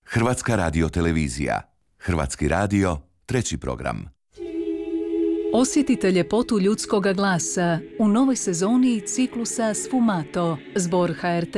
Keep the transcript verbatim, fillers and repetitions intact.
Hrvatska radiotelevizija. Hrvatski radio, treći program. Osjetite ljepotu ljudskoga glasa u novoj sezoni ciklusa Sfumato. Zbor H R T